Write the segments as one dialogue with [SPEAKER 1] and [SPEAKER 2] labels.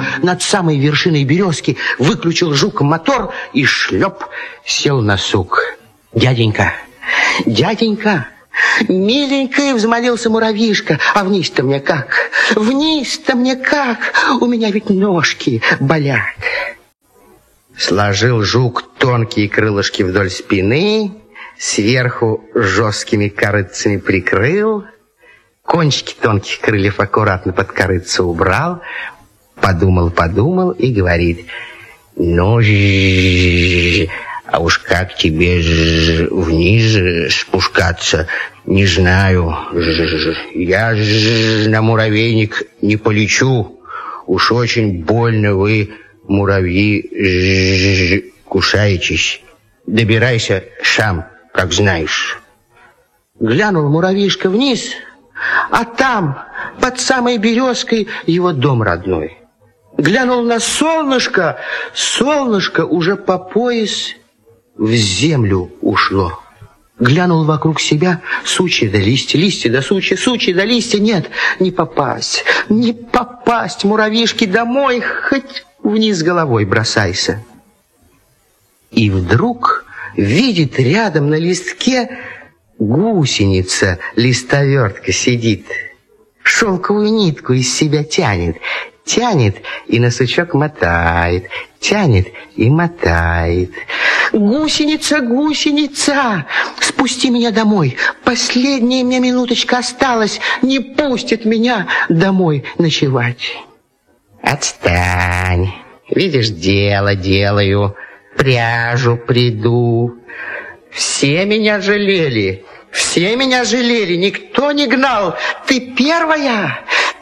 [SPEAKER 1] над самой вершиной березки, выключил жук мотор и шлеп сел на сук. «Дяденька, дяденька!» «Миленькая!» — взмолился муравьишка. «А вниз-то мне как? Вниз-то мне как? У меня ведь ножки болят!» Сложил жук тонкие крылышки вдоль спины, сверху жесткими корытцами прикрыл, кончики тонких крыльев аккуратно под корытце убрал, подумал и говорит: «Ну, а уж как тебе вниз спускаться, не знаю. Я на муравейник не полечу. Уж очень больно вы, муравьи, кусаетесь. Добирайся сам, как знаешь». Глянул муравьишка вниз, а там, под самой березкой, его дом родной. Глянул на солнышко, солнышко уже по пояс в землю ушло. Глянул вокруг себя, сучья да листья, листья да сучья, сучья да листья. Нет, не попасть, не попасть, муравьишки, домой, хоть вниз головой бросайся. И вдруг видит рядом на листке гусеница, листовертка сидит, шелковую нитку из себя тянет, тянет и на сучок мотает, тянет и мотает. «Гусеница, гусеница, спусти меня домой, последняя мне минуточка осталась, не пустит меня домой ночевать». «Отстань, видишь, дело делаю, пряжу приду. Все меня жалели, никто не гнал. Ты первая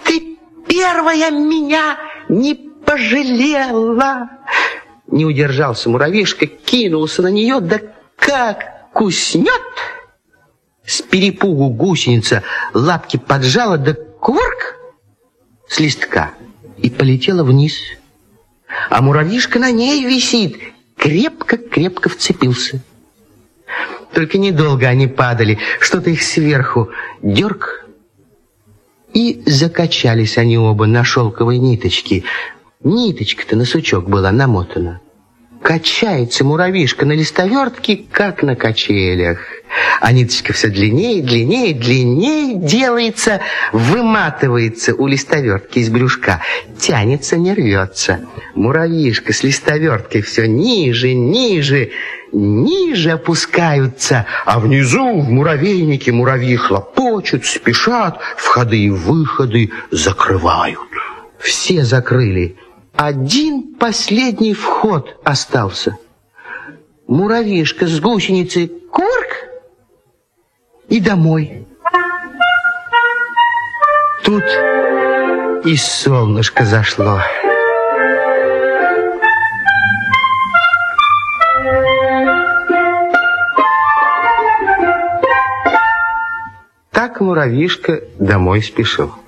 [SPEAKER 1] меня не пожалела». Не удержался муравьишка, кинулся на нее, да как куснет! С перепугу гусеница лапки поджала, да кувырк с листка и полетела вниз. А муравьишка на ней висит, крепко-крепко вцепился. Только недолго они падали, что-то их сверху дерг, и закачались они оба на шелковой ниточке. Ниточка-то на сучок была намотана. Качается муравьишка на листовертке, как на качелях. А ниточка все длиннее, длиннее, длиннее делается, выматывается у листовертки из брюшка, тянется, не рвется. Муравьишка с листоверткой все ниже, ниже, ниже опускаются, а внизу в муравейнике муравьи хлопочут, спешат, входы и выходы закрывают. Все закрыли. Один последний вход остался. Муравьишка с гусеницей курк и домой. Тут и солнышко зашло. Так муравьишка домой спешил.